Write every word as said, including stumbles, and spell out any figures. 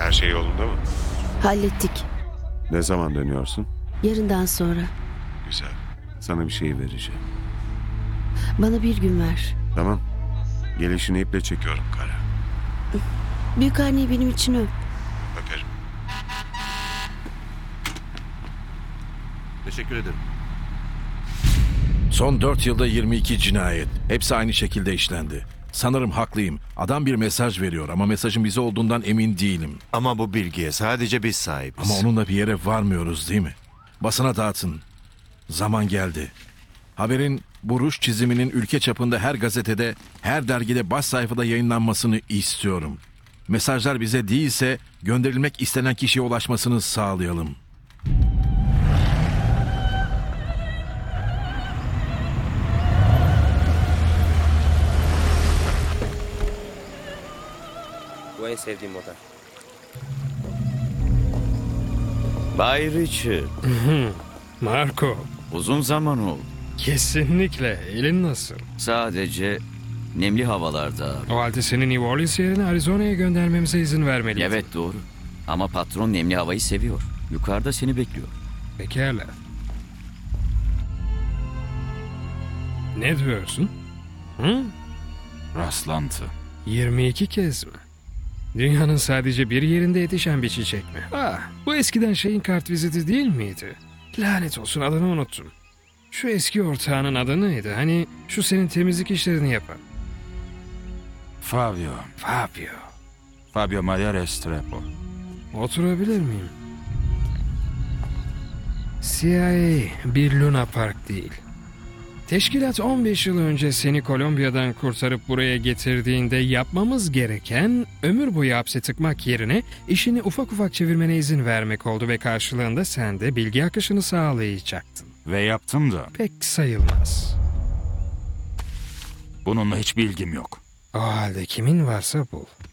Her şey yolunda mı? Hallettik. Ne zaman dönüyorsun? Yarından sonra. Güzel. Sana bir şey vereceğim. Bana bir gün ver. Tamam. Gelişini iple çekiyorum Kara. Büyükanneyi benim için öp. Öperim. Teşekkür ederim. Son dört yılda yirmi iki cinayet. Hepsi aynı şekilde işlendi. Sanırım haklıyım. Adam bir mesaj veriyor ama mesajın bize olduğundan emin değilim. Ama bu bilgiye sadece biz sahibiz. Ama onunla bir yere varmıyoruz değil mi? Basına dağıtın. Zaman geldi. Haberin bu ruj çiziminin ülke çapında her gazetede, her dergide baş sayfada yayınlanmasını istiyorum. Mesajlar bize değilse gönderilmek istenen kişiye ulaşmasını sağlayalım. Bu en sevdiğim model. Bay Richard, Marco, uzun zaman oldu. kesinlikle. Elin nasıl? Sadece nemli havalarda. O halde seni New Orleans yerine Arizona'ya göndermemize izin vermeliyiz. Evet doğru. Ama patron nemli havayı seviyor. Yukarıda seni bekliyor. Pekala. Ne diyorsun? Hı? Rastlantı. yirmi iki kez mi? Dünyanın sadece bir yerinde yetişen bir çiçek mi? Ah, bu eskiden şeyin kartviziti değil miydi? Lanet olsun, adını unuttum. Şu eski ortağının adı neydi? Hani şu senin temizlik işlerini yapan. Fabio. Fabio. Fabio Maria Restrepo. Oturabilir miyim? C I A bir Luna Park değil. Teşkilat on beş yıl önce seni Kolombiya'dan kurtarıp buraya getirdiğinde yapmamız gereken ömür boyu hapse tıkmak yerine işini ufak ufak çevirmene izin vermek oldu ve karşılığında sen de bilgi akışını sağlayacaktın. Ve yaptım da. Pek sayılmaz. Bununla hiçbir ilgim yok. O halde kimin varsa bul.